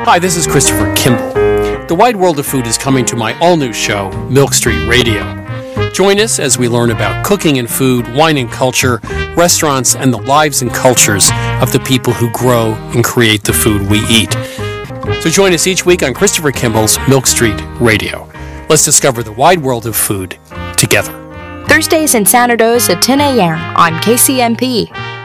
Hi, this is Christopher Kimball. The Wide World of Food is coming to my all-new show, Milk Street Radio. Join us as we learn about cooking and food, wine and culture, restaurants, and the lives and cultures of the people who grow and create the food we eat. So join us each week on Christopher Kimball's Milk Street Radio. Let's discover the wide world of food together. Thursdays and Saturdays at 10 a.m. on KCMP.